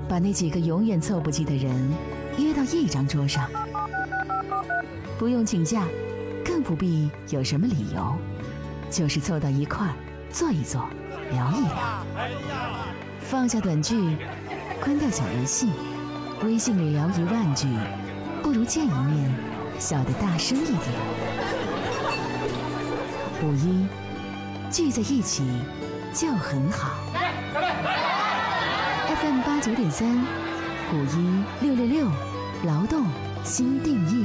把那几个永远凑不齐的人约到一张桌上，不用请假，更不必有什么理由，就是凑到一块儿坐一坐，聊一聊。放下短句，关掉小游戏，微信里聊1万句，不如见一面笑得大声一点。5·1聚在一起就很好。FM 89.3，5·1 666，劳动新定义。